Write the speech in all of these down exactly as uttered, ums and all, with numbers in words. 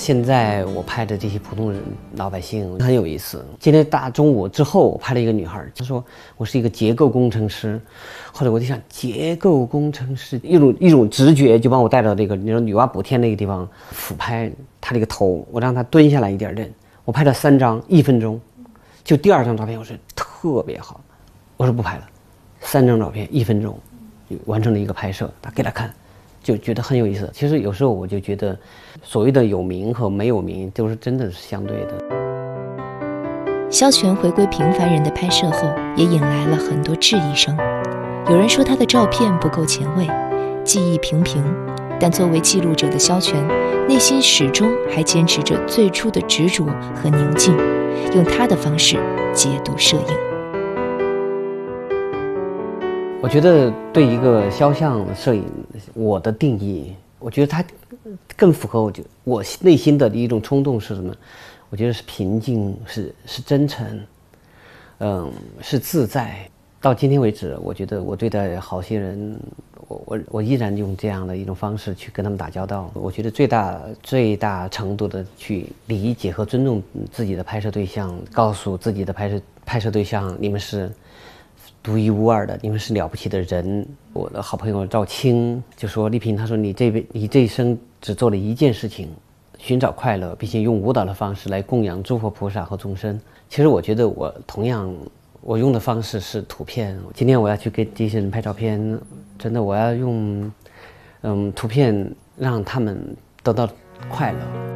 现在我拍的这些普通人老百姓很有意思。今天大中午之后，我拍了一个女孩，她说我是一个结构工程师。后来我就想，结构工程师一种一种直觉就把我带到这个你说女娲补天那个地方，俯拍她这个头，我让她蹲下来一点点。我拍了三张，一分钟。就第二张照片，我说特别好，我说不拍了。三张照片，一分钟，就完成了一个拍摄，他给他看。就觉得很有意思。其实有时候我就觉得，所谓的有名和没有名，都是真的是相对的。 萧全回归平凡人的拍摄后，也引来了很多质疑声。有人说他的照片不够前卫，技艺平平，但作为记录者的萧全，内心始终还坚持着最初的执着和宁静，用他的方式解读摄影。 我觉得对一个肖像摄影，我的定义，我觉得它更符合我就我内心的一种冲动是什么？我觉得是平静，是是真诚，嗯，是自在。到今天为止，我觉得我对待好些人，我我我依然用这样的一种方式去跟他们打交道。我觉得最大最大程度的去理解和尊重自己的拍摄对象，告诉自己的拍摄拍摄对象，你们是独一无二的，你们是了不起的人。我的好朋友赵青就说：“丽萍，他说你这辈你这一生只做了一件事情，寻找快乐，并且用舞蹈的方式来供养诸佛菩萨和众生。”其实我觉得我同样，我用的方式是图片。今天我要去给这些人拍照片，真的我要用，嗯，图片让他们得到快乐。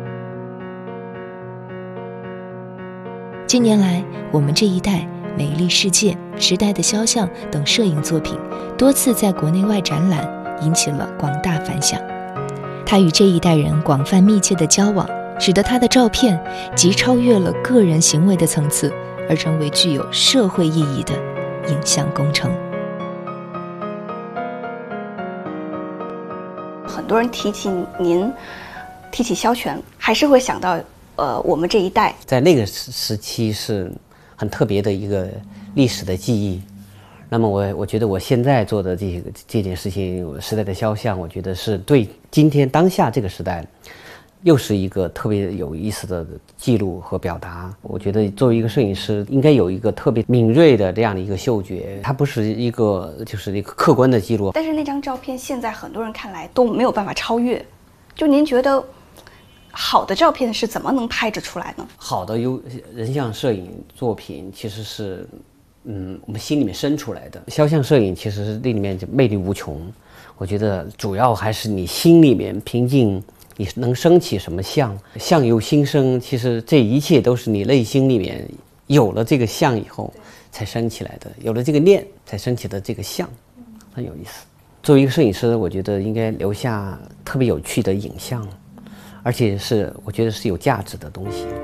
近年来，我们这一代。美丽世界、时代的肖像等摄影作品多次在国内外展览，引起了广大反响。他与这一代人广泛密切的交往，使得他的照片即超越了个人行为的层次，而成为具有社会意义的影像工程。 很多人提起您，提起萧全，还是会想到，呃，我们这一代在那个时期是很特别的一个历史的记忆。那么我我觉得我现在做的这个这件事情，时代的肖像，我觉得是对今天当下这个时代又是一个特别有意思的记录和表达。我觉得作为一个摄影师，应该有一个特别敏锐的这样的一个嗅觉，它不是一个就是一个客观的记录。 但是那张照片现在很多人看来都没有办法超越，就您觉得好的照片是怎么能拍着出来呢？ 好的有人像摄影作品其实是，嗯，我们心里面生出来的。肖像摄影其实是那里面就魅力无穷。我觉得主要还是你心里面平静，你能升起什么相，相由心生。其实这一切都是你内心里面有了这个相以后才升起来的，有了这个念才升起的这个相，很有意思。作为一个摄影师，我觉得应该留下特别有趣的影像。而且是我觉得是有价值的东西。